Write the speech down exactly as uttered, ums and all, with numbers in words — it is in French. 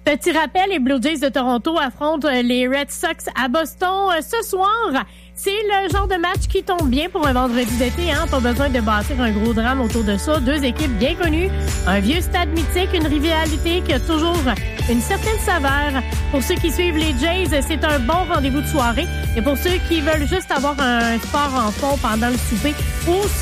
Petit rappel, les Blue Jays de Toronto affrontent les Red Sox à Boston ce soir. C'est le genre de match qui tombe bien pour un vendredi d'été, hein. Pas besoin de bâtir un gros drame autour de ça. Deux équipes bien connues, un vieux stade mythique, une rivalité qui a toujours une certaine saveur. Pour ceux qui suivent les Jays, c'est un bon rendez-vous de soirée. Et pour ceux qui veulent juste avoir un sport en fond pendant le souper ou